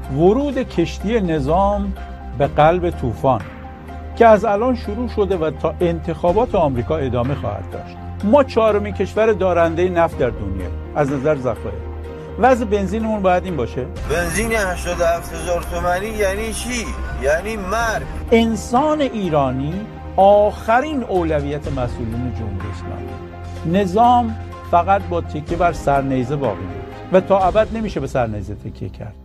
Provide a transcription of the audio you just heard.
ورود کشتی نظام به قلب طوفان که از الان شروع شده و تا انتخابات آمریکا ادامه خواهد داشت. ما چهارمین کشور دارنده نفت در دنیا از نظر ذخایر. وضع بنزینمون باید این باشه؟ بنزین 87,000 تومانی یعنی چی؟ یعنی مرگ. انسان ایرانی آخرین اولویت مسئولین جمهوری اسلامی. نظام فقط با تکیه بر سرنیزه باقی بود و تا ابد نمیشه به سرنیزه تکیه کرد.